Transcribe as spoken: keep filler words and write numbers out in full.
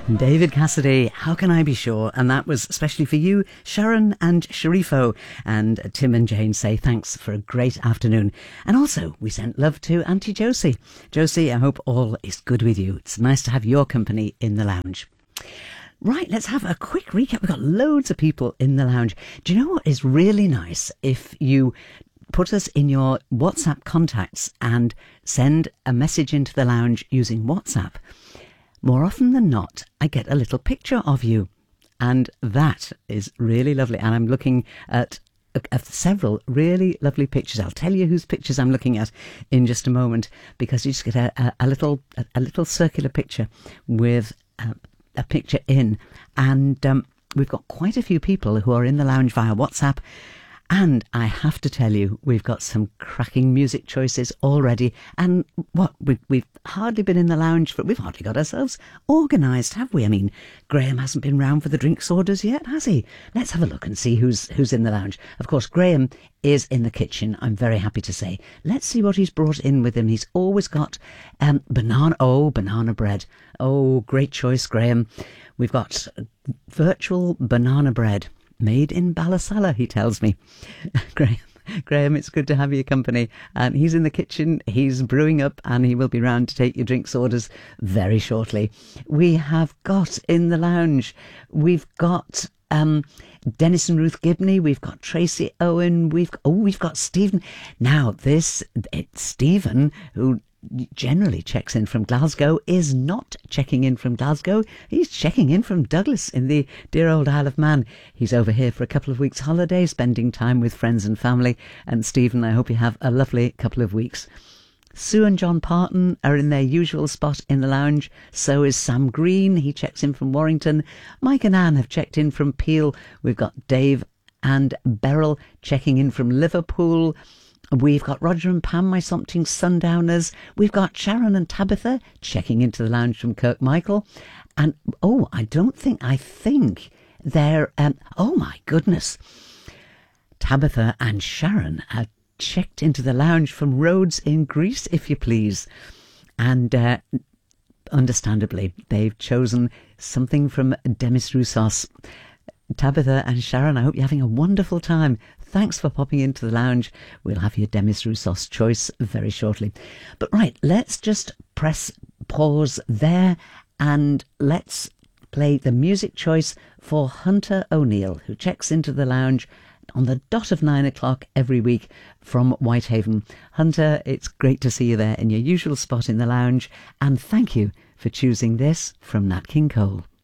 David Cassidy, How Can I Be Sure? And that was especially for you, Sharon and Sharifo. And Tim and Jane say thanks for a great afternoon. And also, we sent love to Auntie Josie. Josie, I hope all is good with you. It's nice to have your company in the lounge. Right, let's have a quick recap. We've got loads of people in the lounge. Do you know what is really nice? If you put us in your WhatsApp contacts and send a message into the lounge using WhatsApp, more often than not, I get a little picture of you. And that is really lovely. And I'm looking at, at several really lovely pictures. I'll tell you whose pictures I'm looking at in just a moment, because you just get a, a, a little a, a little circular picture with a, a picture in. And um, we've got quite a few people who are in the lounge via WhatsApp. And I have to tell you, we've got some cracking music choices already. And what we, we've hardly been in the lounge for, we've hardly got ourselves organised, have we? I mean, Graham hasn't been round for the drinks orders yet, has he? Let's have a look and see who's who's in the lounge. Of course, Graham is in the kitchen, I'm very happy to say. Let's see what he's brought in with him. He's always got um, banana, oh, banana bread. Oh, great choice, Graham. We've got virtual banana bread. Made in Ballasalla, he tells me. Graham, Graham, it's good to have your company. And he's in the kitchen, he's brewing up, and he will be round to take your drinks orders very shortly. We have got in the lounge, we've got um, Dennis and Ruth Gibney, we've got Tracy Owen, we've oh, we've got Stephen. Now, this, it's Stephen, who generally checks in from Glasgow, is not checking in from Glasgow. He's checking in from Douglas in the dear old Isle of Man. He's over here for a couple of weeks holiday, spending time with friends and family. And Stephen, I hope you have a lovely couple of weeks. Sue and John Parton are in their usual spot in the lounge. So is Sam Green. He checks in from Warrington. Mike and Anne have checked in from Peel. We've got Dave and Beryl checking in from Liverpool. We've got Roger and Pam, my something sundowners. We've got Sharon and Tabitha checking into the lounge from Kirkmichael. And, oh, I don't think, I think they're, um, oh my goodness. Tabitha and Sharon are checked into the lounge from Rhodes in Greece, if you please. And, uh, understandably, they've chosen something from Demis Roussos. Tabitha and Sharon, I hope you're having a wonderful time. Thanks for popping into the lounge. We'll have your Demis Roussos choice very shortly. But right, let's just press pause there and let's play the music choice for Hunter O'Neill, who checks into the lounge on the dot of nine o'clock every week from Whitehaven. Hunter, it's great to see you there in your usual spot in the lounge, and thank you for choosing this from Nat King Cole.